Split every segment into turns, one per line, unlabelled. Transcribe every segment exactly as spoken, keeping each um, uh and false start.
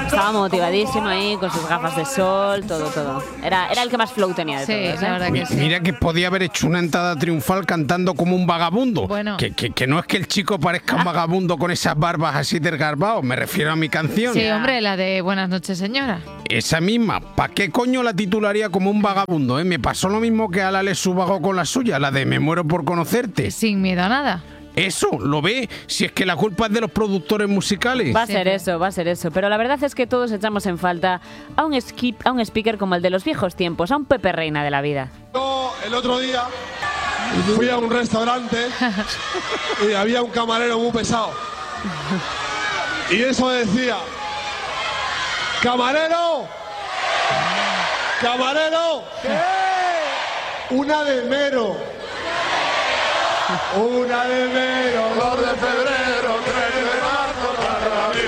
Estaba motivadísimo ahí, con sus gafas de sol, todo, todo. Era, era el que más flow tenía de
Sí,
todos, ¿eh?
la verdad que sí.
Mira que podía haber hecho una entrada triunfal cantando como un vagabundo.
Bueno.
Que, que, que no es que el chico parezca un vagabundo con esas barbas así desgarbados, me refiero a mi canción.
Sí, hombre, la de Buenas noches, señora.
Esa misma, ¿para qué coño la titularía como un vagabundo? Eh? Me pasó lo mismo que a la Subago con la suya, la de Me muero por conocerte.
Sin miedo a nada.
Eso, ¿lo ve? Si es que la culpa es de los productores musicales.
Va a ser eso, va a ser eso. Pero la verdad es que todos echamos en falta a un, skip, a un speaker como el de los viejos tiempos, a un Pepe Reina de la vida.
Yo el otro día fui a un restaurante y había un camarero muy pesado. Y eso decía, ¡camarero! ¡Camarero! ¿Qué? Una de mero. Una de enero, dos de febrero, tres de marzo,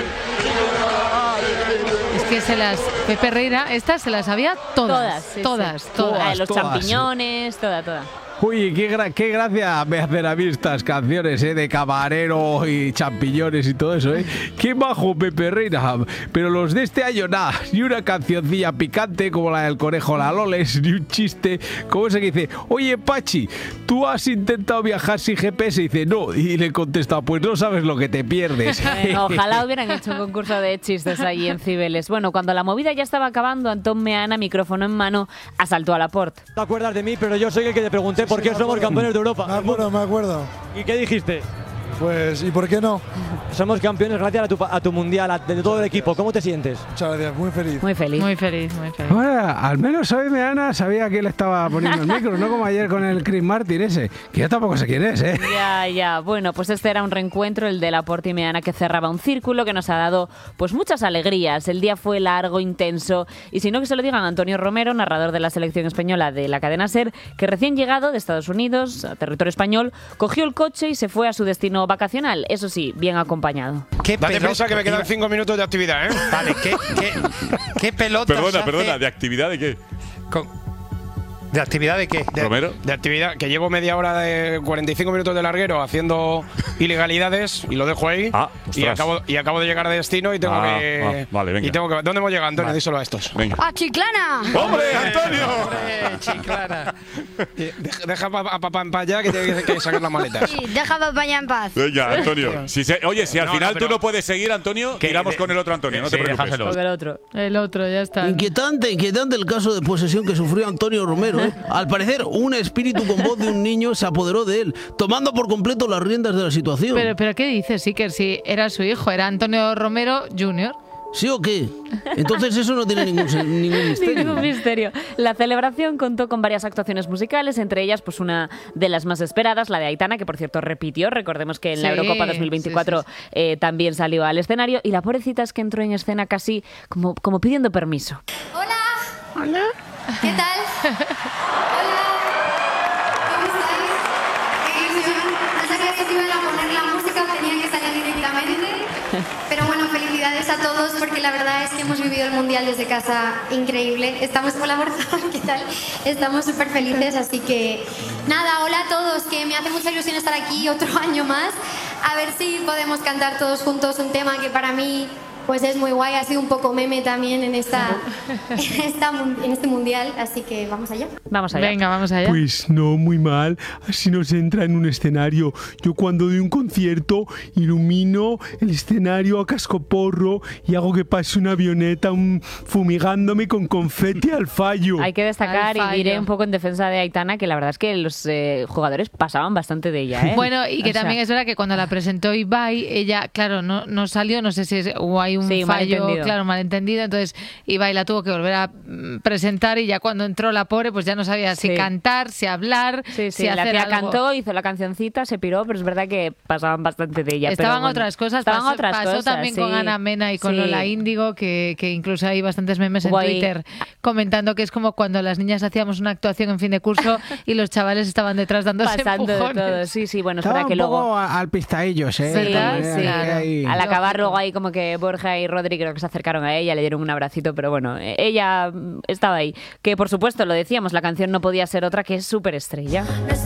para
Es que se las... Pepe Reina, estas se las sabía todas.
Todas, sí,
todas,
sí.
todas.
La de los
todas,
champiñones, toda, toda.
Uy, qué, gra qué gracia me hacen a mí estas canciones, ¿eh? De camarero y champiñones y todo eso, ¿eh? Qué bajo Pepe Reina. Pero los de este año, nada. Ni una cancioncilla picante como la del conejo La Loles, ni un chiste como ese que dice, oye, Pachi, ¿tú has intentado viajar sin G P S? Y dice, no. Y le contesta, pues no sabes lo que te pierdes.
Bueno, ojalá hubieran hecho un concurso de chistes allí en Cibeles. Bueno, cuando la movida ya estaba acabando, Antón Meana, micrófono en mano, asaltó a Laporte.
No te acuerdas de mí, pero yo soy el que te pregunté por qué somos campeones de Europa.
Me acuerdo, me acuerdo.
¿Y qué dijiste?
Pues, ¿y por qué no?
Somos campeones gracias a tu, a tu mundial, a, de todo el equipo. ¿Cómo te sientes?
Muchas gracias, muy feliz.
Muy feliz.
Muy feliz, muy feliz.
Bueno, al menos hoy Meana sabía que le estaba poniendo el micro, no como ayer con el Chris Martin ese, que yo tampoco sé quién es, ¿eh?
Ya, ya. Bueno, pues este era un reencuentro, el de Laporte y Meana, que cerraba un círculo que nos ha dado pues muchas alegrías. El día fue largo, intenso, y si no que se lo digan a Antonio Romero, narrador de la selección española de la cadena SER, que recién llegado de Estados Unidos, a territorio español, cogió el coche y se fue a su destino vacacional, eso sí, bien acompañado.
¿Qué
Date
pelota-
prisa que me quedan cinco minutos de actividad, ¿eh?
Vale, ¿qué, qué, qué pelotas
Perdona,
hace
perdona, ¿de actividad de qué?
con- ¿De actividad de qué?
De, ¿Romero? De actividad, que llevo media hora de cuarenta y cinco minutos de larguero haciendo ilegalidades y lo dejo ahí. Ah, y ostras. acabo, y acabo de llegar de destino y tengo Ah, que. ah, vale, venga. Y tengo que. ¿Dónde hemos llegado, Antonio?
Vale.
Díselo a estos. Venga.
¡A Chiclana!
¡Hombre, Antonio!
Hombre, Chiclana.
Deja, deja a papá en paz ya que tiene que sacar las maletas.
Sí, deja a papá ya en paz.
Venga, Antonio. Si se- oye, si al
No,
final
no, pero-
tú no puedes seguir, Antonio,
Que-
tiramos
de-
con el otro Antonio, no te
sí,
preocupes.
déjaselo.
Porque el otro.
El otro, ya está.
Inquietante, inquietante el caso de posesión que sufrió Antonio Romero, ¿eh? Al parecer, un espíritu con voz de un niño se apoderó de él, tomando por completo las riendas de la situación.
Pero, pero ¿qué dices, Iker? Si era su hijo, era Antonio Romero junior
¿Sí o qué? Entonces eso no tiene ningún, se- ningún misterio.
Ningún misterio. La celebración contó con varias actuaciones musicales, entre ellas pues una de las más esperadas, la de Aitana, que por cierto repitió. Recordemos que en la
Sí,
Eurocopa dos mil veinticuatro
sí, sí,
eh, también salió al escenario. Y la pobrecita es que entró en escena casi como, como pidiendo permiso.
Hola. Hola. ¿Qué tal? Hola. ¿Cómo estáis? Qué ilusión. No sabía que se iban a poner la música, tenía que salir directamente. Pero bueno, felicidades a todos porque la verdad es que hemos vivido el Mundial desde casa increíble. Estamos con la Borja, ¿qué tal? Estamos súper felices, así que nada, hola a todos, que me hace mucha ilusión estar aquí otro año más. A ver si podemos cantar todos juntos un tema que para mí pues es muy guay, ha sido un poco meme también en, esta, en, esta, mun- en este Mundial, así que vamos allá.
Vamos allá.
Venga, vamos allá.
Pues no, muy mal. Así no se entra en un escenario. Yo cuando doy un concierto ilumino el escenario a cascoporro y hago que pase una avioneta un, fumigándome con confeti al fallo.
Hay que destacar,
Al
y diré
fallo.
un poco en defensa de Aitana, que la verdad es que los eh, jugadores pasaban bastante de ella, ¿eh?
Bueno, y que
O sea,
también es verdad que cuando la presentó Ibai, ella, claro, no, no salió, no sé si es, o hay un
Sí,
fallo,
malentendido.
claro, malentendido, entonces Ibai la tuvo que volver a mm, presentar y ya cuando entró la pobre, pues ya no sabía si
Sí.
cantar, si hablar,
Sí, sí,
si
la
hacer
tía
algo.
cantó, hizo la cancioncita, se piró, pero es verdad que pasaban bastante de ella. pero
Estaban
bueno,
otras cosas,
estaban
pasó,
otras
pasó
cosas,
también
sí.
con Ana Mena y con
Sí.
Lola Índigo, que, que incluso hay bastantes memes en
Hubo ahí-
Twitter comentando que es como cuando las niñas hacíamos una actuación en fin de curso y los chavales estaban detrás dándose
Pasando de
empujones.
todo, sí, sí, bueno,
Estaba
espera que
un
luego…
poco a- al pistaellos, ¿eh?
Sí,
También,
sí.
ahí, ahí.
Al acabar
Lógico.
luego ahí como que Borja y Rodri creo que se acercaron a ella, le dieron un abracito, pero bueno, eh, ella mm, estaba ahí. Que por supuesto, lo decíamos, la canción no podía ser otra que es Superestrella.